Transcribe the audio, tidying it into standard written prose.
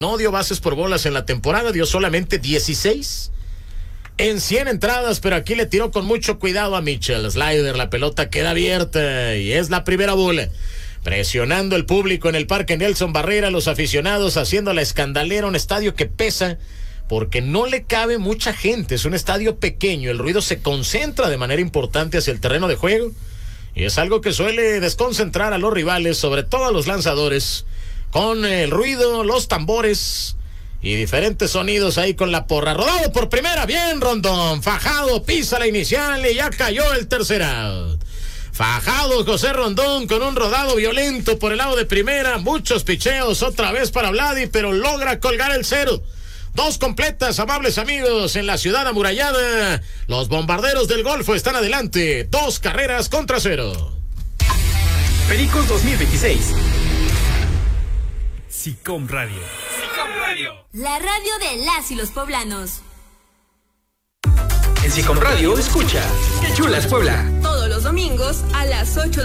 No dio bases por bolas en la temporada, dio solamente 16 en 100 entradas, pero aquí le tiró con mucho cuidado a Mitchell. Slider, la pelota queda abierta y es la primera bola. Presionando el público en el Parque Nelson Barrera, los aficionados haciendo la escandalera, un estadio que pesa porque no le cabe mucha gente, es un estadio pequeño, el ruido se concentra de manera importante hacia el terreno de juego y es algo que suele desconcentrar a los rivales, sobre todo a los lanzadores, con el ruido, los tambores y diferentes sonidos ahí con la porra. Rodado por primera, bien Rondón, Fajardo pisa la inicial y ya cayó el tercer out. Fajardo José Rondón con un rodado violento por el lado de primera, muchos picheos otra vez para Vladi, pero logra colgar el cero. 2 completas, amables amigos, en la ciudad amurallada. Los Bombarderos del Golfo están adelante, 2 carreras contra 0. Pericos 2026. SICOM Radio. SICOM Radio. La radio de las y los poblanos. En SICOM Radio escucha ¡Qué chula es Puebla! Todos los domingos a las 8